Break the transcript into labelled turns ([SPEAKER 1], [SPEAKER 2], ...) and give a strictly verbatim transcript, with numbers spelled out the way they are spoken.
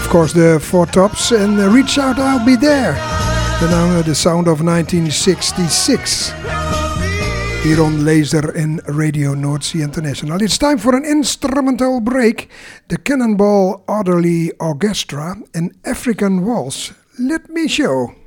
[SPEAKER 1] Of course, the Four Tops and uh, Reach Out, I'll Be There. And now uh, the sound of nineteen sixty-six. Here on Laser and Radio North Sea International. It's time for an instrumental break. The Cannonball Orderly Orchestra and African Waltz. Let me show.